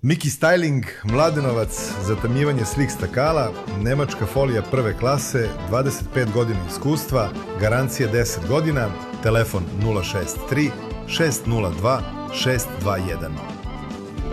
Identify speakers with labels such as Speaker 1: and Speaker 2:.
Speaker 1: Miki Styling, Mladenovac, zatamljivanje svih stakala, nemačka folija prve klase, 25 godina iskustva, garancija 10 godina, telefon 063 602 621.